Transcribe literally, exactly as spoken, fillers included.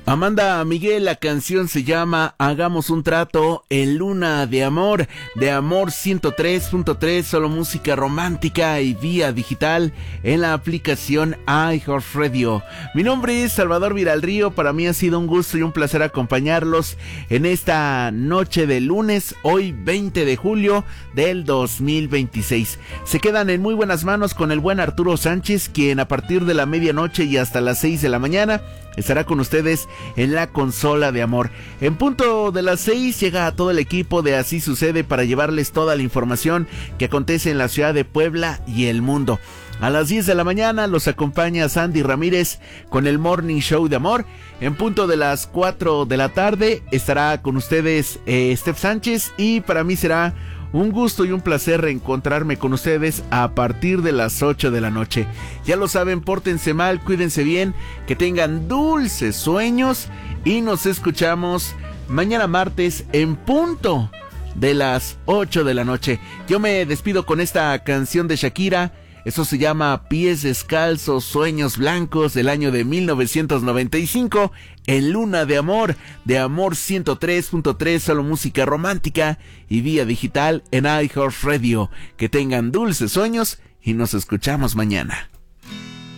Amanda Miguel, la canción se llama Hagamos un trato en Luna de Amor, de Amor ciento tres punto tres, solo música romántica y vía digital en la aplicación iHeartRadio. Mi nombre es Salvador Viralrío, para mí ha sido un gusto y un placer acompañarlos en esta noche de lunes, hoy veinte de julio del dos mil veintiséis. Se quedan en muy buenas manos con el buen Arturo Sánchez, quien a partir de la medianoche y hasta las seis de la mañana estará con ustedes en la consola de amor. En punto de las seis llega a todo el equipo de Así Sucede para llevarles toda la información que acontece en la ciudad de Puebla y el mundo. A las diez de la mañana los acompaña Sandy Ramírez con el Morning Show de Amor. En punto de las cuatro de la tarde estará con ustedes eh, Steph Sánchez, y para mí será un gusto y un placer reencontrarme con ustedes a partir de las ocho de la noche. Ya lo saben, pórtense mal, cuídense bien, que tengan dulces sueños y nos escuchamos mañana martes en punto de las ocho de la noche. Yo me despido con esta canción de Shakira. Eso se llama Pies Descalzos, Sueños Blancos, del año de mil novecientos noventa y cinco, en Luna de Amor, de Amor ciento tres punto tres, solo música romántica y vía digital en iHeartRadio. Que tengan dulces sueños y nos escuchamos mañana.